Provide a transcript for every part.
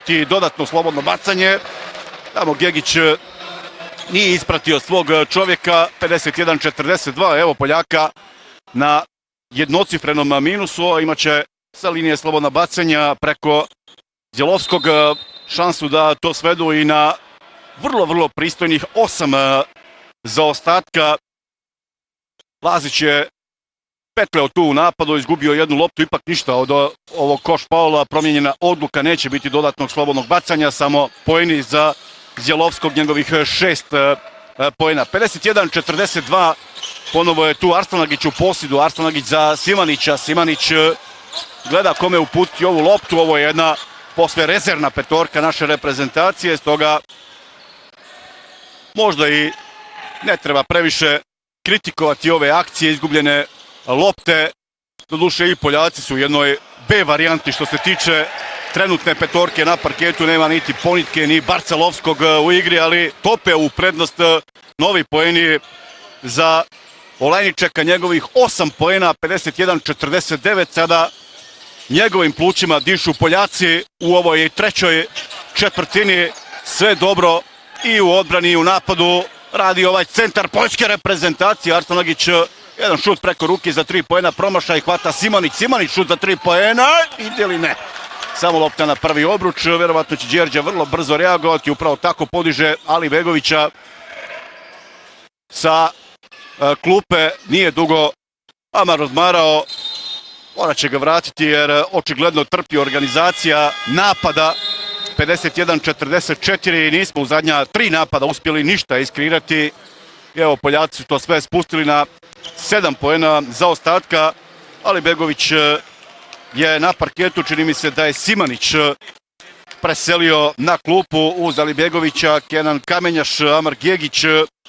ti dodatno slobodno bacanje. Tamo Gegić nije ispratio svog čovjeka, 51-42, evo Poljaka na jednocifrenom minusu, a imaće sa linije slobodna bacanja preko Zjelovskog šansu da to svedu i na vrlo pristojnih 8 zaostatka. Lazić je petljao tu u napadu, izgubio jednu loptu, ipak ništa od ovog koš faula, promijenjena odluka, neće biti dodatnog slobodnog bacanja, samo poeni za Zjelovskog, njegovih 6 poena. 51-42, ponovo je tu Arslanagić u posjedu, Arslanagić za Simanića, Simanić gleda kome uputiti ovu loptu, ovo je jedna posve rezervna petorka naše reprezentacije, stoga možda i ne treba previše kritikovati ove akcije, izgubljene lopte. Doduše i Poljaci su u jednoj B varijanti što se tiče trenutne petorke na parketu, nema niti Ponitke ni Barcelovskog u igri, ali tope u prednost novi poeni za Olajničeka, njegovih 8 poena, 51-49, sada njegovim plućima dišu Poljaci u ovoj trećoj četvrtini, sve dobro i u odbrani i u napadu, radi ovaj centar poljske reprezentacije, Arslanagić jedan šut preko ruke za 3 poena, promašaj, hvata Simanić, Simanić šut za 3 poena, ide li ne? Samo lopta na prvi obruč, verovatno će Đerđa vrlo brzo reagovati, upravo tako podiže Alibegovića sa klupe, nije dugo Amar odmarao, morat će ga vratiti jer očigledno trpi organizacija napada. 51-44 i nismo u zadnja 3 napada uspjeli ništa iskreirati. Evo Poljaci su to sve spustili na 7 poena zaostatka. Alibegović je na parketu, čini mi se da je Simanić preselio na klupu uz Alibegovića, Kenan Kamenjaš, Amar Gegić,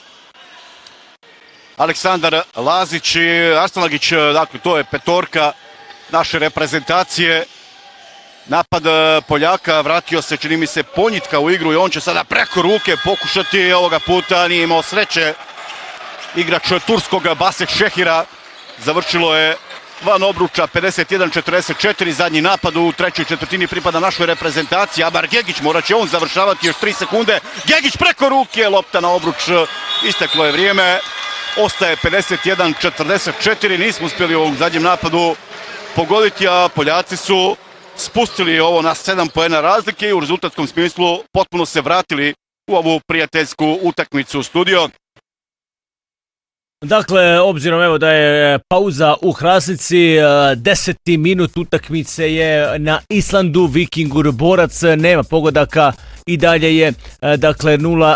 Aleksandar Lazić i Arslanagić, dakle to je petorka naše reprezentacije. Napad Poljaka, vratio se čini mi se Ponjitka u igru i on će sada preko ruke pokušati, ovoga puta nije imao sreće. Igrač turskog Basek Šehira, završilo je van obruča, 51-44, zadnji napad u trećoj četvrtini pripada našoj reprezentaciji. Amar Gegić, morat će on završavati još 3 sekunde. Gegić preko ruke, lopta na obruč, isteklo je vrijeme. Ostaje 51-44, nismo uspjeli u ovom zadnjem napadu pogoditi, a Poljaci su spustili ovo na 7 poena razlike i u rezultatskom smislu potpuno se vratili u ovu prijateljsku utakmicu. Studio. Dakle, obzirom evo da je pauza u Hrasnici, 10. minut utakmice je na Islandu, Vikingur Borac, nema pogodaka i dalje je dakle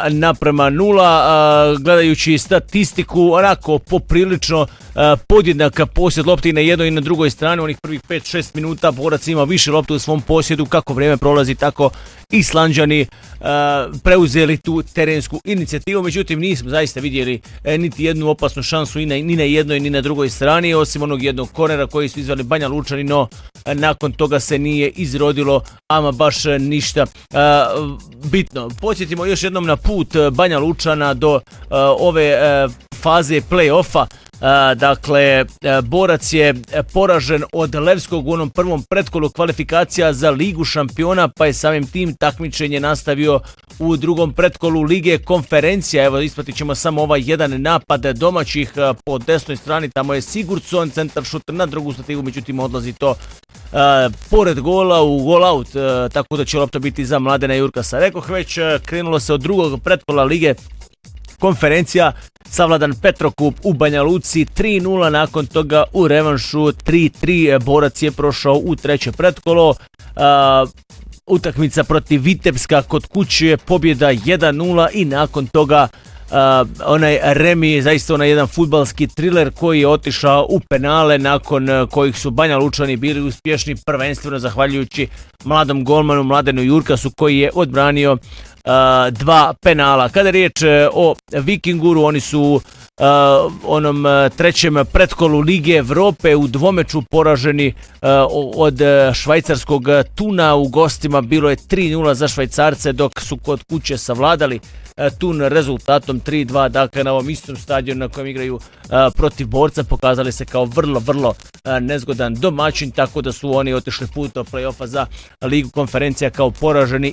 0:0. Gledajući statistiku, onako poprilično podjednaka posjed lopti na jednoj i na drugoj strani. Onih prvih 5-6 minuta Borac ima više lopte u svom posjedu, kako vrijeme prolazi tako Islanđani preuzeli tu terensku inicijativu, međutim nismo zaista vidjeli niti jednu opasnu šansu ni na jednoj ni na drugoj strani, osim onog jednog kornera koji su izveli Banja Lučani, no nakon toga se nije izrodilo ama baš ništa bitno. Podsjetimo još jednom na put Banja Lučana do ove faze play-offa. Dakle, Borac je poražen od Levskog u onom prvom pretkolu kvalifikacija za Ligu šampiona, pa je samim tim takmičenje nastavio u drugom pretkolu Lige konferencija. Evo, ispratit ćemo samo ovaj jedan napad domaćih po desnoj strani, tamo je Sigurdsson, centar šuter na drugu stativu, međutim odlazi to pored gola u gol out, tako da će lopta biti za Mladena Jurkasa. Rekoh već, krenulo se od drugog pretkola Lige konferencija, savladan Petrokup u Banja Luci 3:0, nakon toga u revanšu 3:3, Borac je prošao u treće pretkolo. Utakmica protiv Vitebska kod kuće, pobjeda 1:0 i nakon toga onaj remi, zaista onaj jedan fudbalski triler koji je otišao u penale, nakon kojih su Banja Lučani bili uspješni prvenstveno zahvaljujući mladom golmanu Mladenu Jurkasu koji je odbranio 2 penala. Kada je riječ o Vikinguru, oni su onom trećem pretkolu Lige Evrope u dvomeču poraženi od švajcarskog Tuna. U gostima bilo je 3:0 za Švajcarce, dok su kod kuće savladali Tun rezultatom 3:2, dakle na ovom istom stadionu na kojem igraju protiv Borca, pokazali se kao vrlo nezgodan domaćin, tako da su oni otišli put do play-offa za Ligu konferencija kao poraženi